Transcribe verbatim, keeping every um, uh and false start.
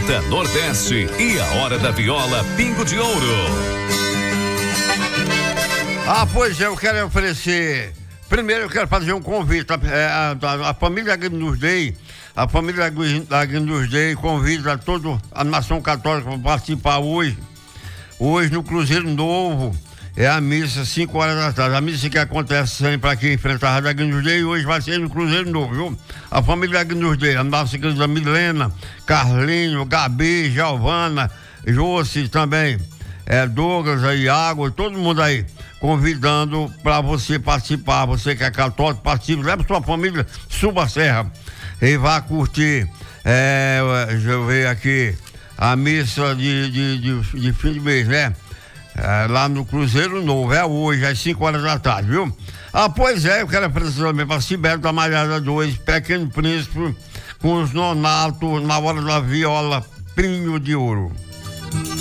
Apresenta Nordeste e a Hora da Viola Pingo de Ouro. Ah, pois é, eu quero oferecer. Primeiro eu quero fazer um convite. É, a, a, a família Agnus Dei, a família Agnus Dei convida toda a nação católica para participar hoje. Hoje no Cruzeiro Novo. É a missa, cinco horas da tarde. A missa que acontece sempre aqui em frente à Rádio Agnus Dei, hoje vai ser no Cruzeiro Novo, viu? A família Agnus Dei, a nossa querida Milena, Carlinho, Gabi, Giovana, Josi também, é, Douglas, aí, Iago, todo mundo aí, convidando para você participar. Você que é católico, participe, leve sua família, suba a serra e vá curtir, é, deixa eu ver aqui, a missa de, de, de, de fim de mês, né? É, lá no Cruzeiro Novo, é hoje, às cinco horas da tarde, viu? Ah, pois é, eu quero apresentar também para Sibeli da Malhada dois, Pequeno Príncipe, com os nonatos na hora da viola Pingo de Ouro.